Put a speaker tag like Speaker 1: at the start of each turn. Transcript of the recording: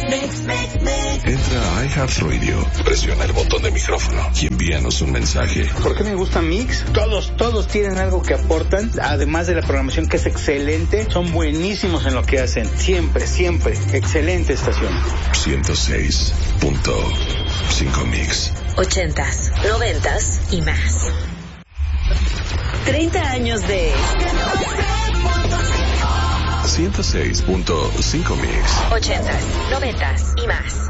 Speaker 1: Entra a iHeartRadio, presiona el botón de micrófono y envíanos un mensaje.
Speaker 2: ¿Por qué me gusta Mix? Todos tienen algo que aportan, además de la programación que es excelente, son buenísimos en lo que hacen. Siempre, excelente estación.
Speaker 1: 106.5 Mix.
Speaker 3: 80s, 90s y más. 30 años de
Speaker 1: 106.5 Mix.
Speaker 3: 80s, 90s y más.